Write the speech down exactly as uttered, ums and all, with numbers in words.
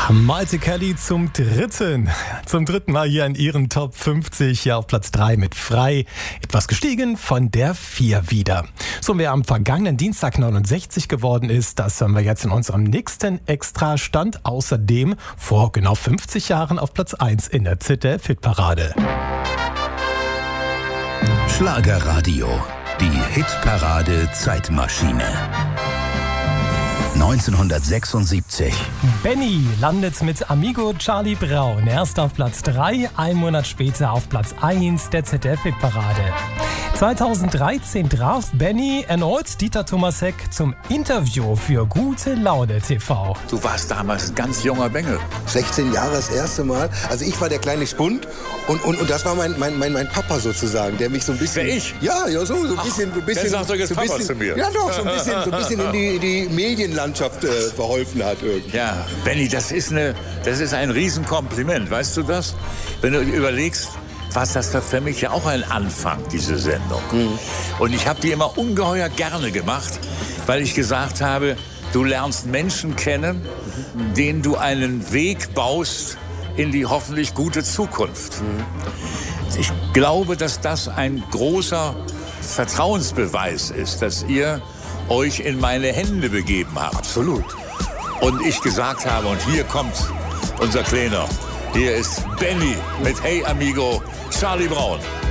Malte Kelly zum dritten. Zum dritten Mal hier in ihren Top fünfzig, hier auf Platz drei mit Frei. Etwas gestiegen von der vier wieder. So, wer am vergangenen Dienstag neunundsechzig geworden ist, das haben wir jetzt in unserem nächsten Extra-Stand. Außerdem vor genau fünfzig Jahren auf Platz eins in der Z D F-Hitparade. Schlagerradio, die Hitparade Zeitmaschine. neunzehnhundertsechsundsiebzig. Benny landet mit Amigo Charlie Brown erst auf Platz drei, ein Monat später auf Platz eins der Z D F-Hitparade. zweitausenddreizehn traf Benny erneut Dieter Thomas-Heck zum Interview für Gute Laune T V. Du warst damals ein ganz junger Bengel. sechzehn Jahre das erste Mal. Also ich war der kleine Spund und, und, und das war mein, mein, mein, mein Papa sozusagen, der mich so ein bisschen... Wer ich? Ja, ja so, so ein bisschen... So ein bisschen der sagt doch jetzt so ein Papa bisschen, zu mir. Ja doch, so ein bisschen, so ein bisschen in die, die Medienlandschaft äh, verholfen hat irgendwie. Ja, Benny, das ist, eine, das ist ein Riesenkompliment, weißt du das? Wenn du überlegst, was das war für mich ja auch ein Anfang, diese Sendung. Mhm. Und ich habe die immer ungeheuer gerne gemacht, weil ich gesagt habe, du lernst Menschen kennen, mhm. denen du einen Weg baust in die hoffentlich gute Zukunft. Mhm. Ich glaube, dass das ein großer Vertrauensbeweis ist, dass ihr euch in meine Hände begeben habt. Absolut. Und ich gesagt habe, und hier kommt unser Kleiner. Hier ist Benny mit Hey Amigo, Charlie Brown.